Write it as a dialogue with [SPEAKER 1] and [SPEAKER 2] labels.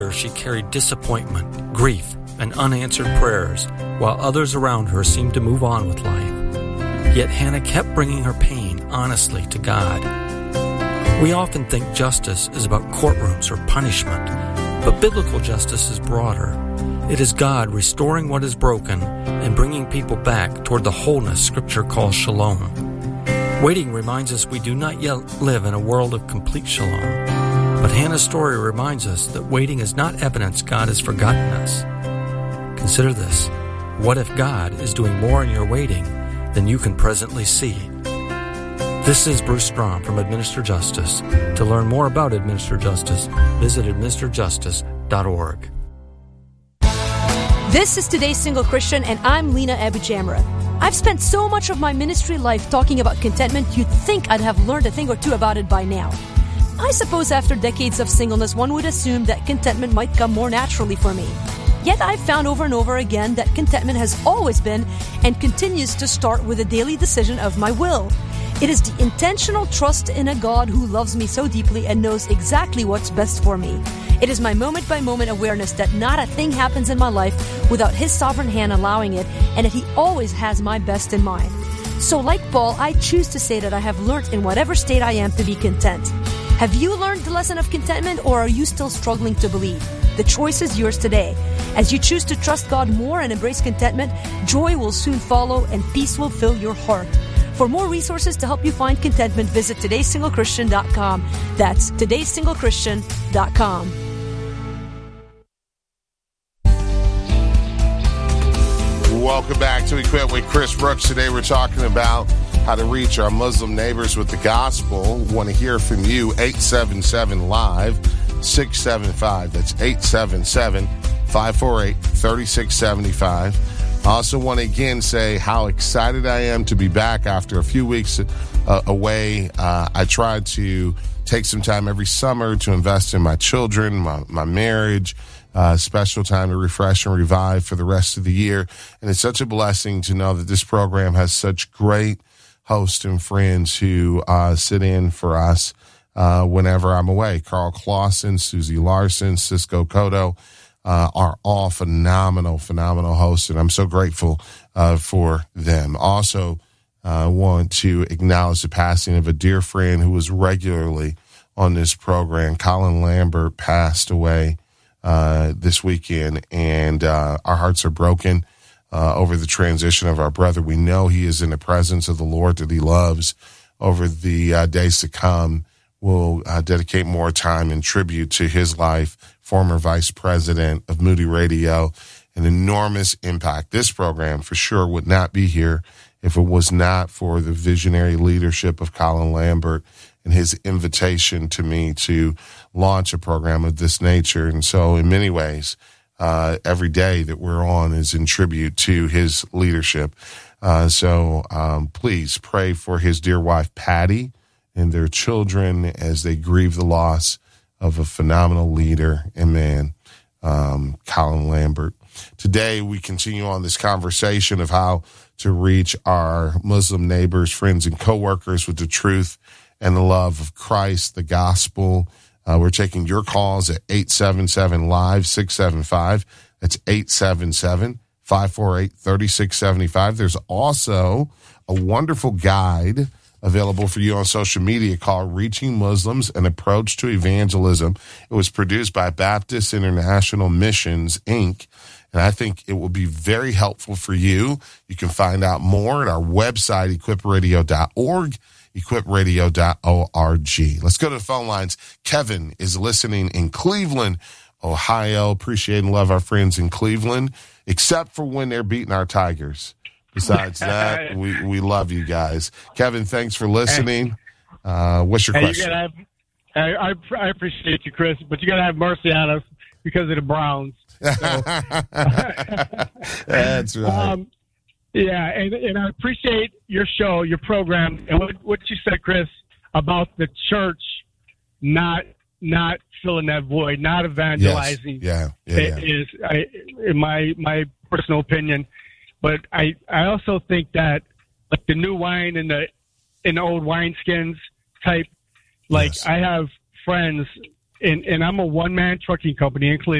[SPEAKER 1] She carried disappointment, grief, and unanswered prayers, while others around her seemed to move on with life. Yet Hannah kept bringing her pain honestly to God. We often think justice is about courtrooms or punishment, but biblical justice is broader. It is God restoring what is broken and bringing people back toward the wholeness Scripture calls shalom. Waiting reminds us we do not yet live in a world of complete shalom. But Hannah's story reminds us that waiting is not evidence God has forgotten us. Consider this. What if God is doing more in your waiting than you can presently see? This is Bruce Strom from Administer Justice. To learn more about Administer Justice, visit administerjustice.org.
[SPEAKER 2] This is Today's Single Christian, and I'm Lena Abu-Jamra. I've spent so much of my ministry life talking about contentment, you'd think I'd have learned a thing or two about it by now. I suppose after decades of singleness, one would assume that contentment might come more naturally for me. Yet I've found over and over again that contentment has always been and continues to start with a daily decision of my will. It is the intentional trust in a God who loves me so deeply and knows exactly what's best for me. It is my moment-by-moment awareness that not a thing happens in my life without His sovereign hand allowing it, and that He always has my best in mind. So like Paul, I choose to say that I have learned in whatever state I am to be content. Have you learned the lesson of contentment, or are you still struggling to believe? The choice is yours today. As you choose to trust God more and embrace contentment, joy will soon follow and peace will fill your heart. For more resources to help you find contentment, visit todaysinglechristian.com. That's todaysinglechristian.com.
[SPEAKER 3] Welcome back to Equip with Chris Brooks. Today we're talking about how to reach our Muslim neighbors with the gospel. We want to hear from you. 877-LIVE-675. That's 877-548-3675. I also want to again say how excited I am to be back after a few weeks away. I tried to take some time every summer to invest in my children, my marriage, special time to refresh and revive for the rest of the year. And it's such a blessing to know that this program has such great hosts and friends who sit in for us whenever I'm away. Carl Clausen, Susie Larson, Cisco Cotto are all phenomenal hosts, and I'm so grateful for them. Also, want to acknowledge the passing of a dear friend who was regularly on this program. Colin Lambert passed away this weekend, and our hearts are broken over the transition of our brother. We know he is in the presence of the Lord that he loves. Over the days to come, we'll dedicate more time in tribute to his life. Former vice president of Moody Radio, an enormous impact. This program for sure would not be here if it was not for the visionary leadership of Colin Lambert and his invitation to me to launch a program of this nature. And so in many ways, every day that we're on is in tribute to his leadership. So please pray for his dear wife, Patty, and their children as they grieve the loss of a phenomenal leader and man, Colin Lambert. Today, we continue on this conversation of how to reach our Muslim neighbors, friends, and coworkers with the truth and the love of Christ, the gospel. We're taking your calls at 877-LIVE-675. That's 877-548-3675. There's also a wonderful guide available for you on social media called Reaching Muslims, An Approach to Evangelism. It was produced by Baptist International Missions, Inc., and I think it will be very helpful for you. You can find out more at our website, equipradio.org, equipradio.org. Let's go to the phone lines. Kevin is listening in Cleveland, Ohio. Appreciate and love our friends in Cleveland, except for when they're beating our Tigers. Besides that, we love you guys. Kevin, thanks for listening. What's your question?
[SPEAKER 4] I appreciate you, Chris, but you got to have mercy on us because of the Browns. So.
[SPEAKER 3] That's right.
[SPEAKER 4] Yeah, and I appreciate your show, your program, and what you said, Chris, about the church not filling that void, not evangelizing.
[SPEAKER 3] Yes.
[SPEAKER 4] Is in my personal opinion. But I also think that like the new wine in the old wineskins type, like yes. I have friends and I'm a one-man trucking company in Cleveland.